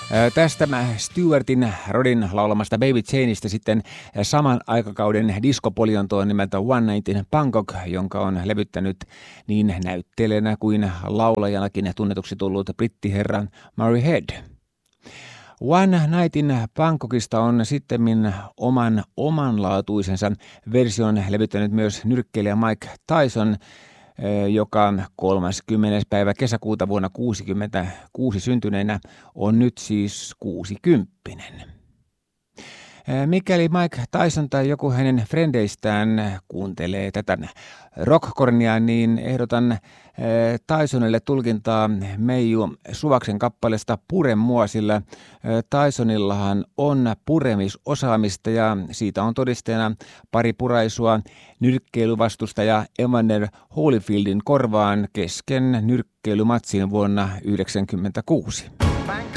Tästä Stewartin Rodin laulamasta Baby Janeista sitten saman aikakauden diskopoliontoon nimeltä One Night in Bangkok, jonka on levyttänyt niin näyttelijänä kuin laulajanakin tunnetuksi tullut brittiherra Murray Head. One Night in Bangkokista on sittemmin omanlaatuisensa version levyttänyt myös nyrkkeilijä Mike Tyson, joka 30. päivä kesäkuuta vuonna 1966 syntyneenä on nyt siis 60. Mikäli Mike Tyson tai joku hänen frendeistään kuuntelee tätä rockkornia, niin ehdotan Tysonille tulkintaa Meiju Suvaksen kappaleesta Pure mua, sillä Tysonillahan on puremisosaamista ja siitä on todisteena pari puraisua nyrkkeilyvastustaja Evander Holyfieldin korvaan kesken nyrkkeilymatsin vuonna 1996.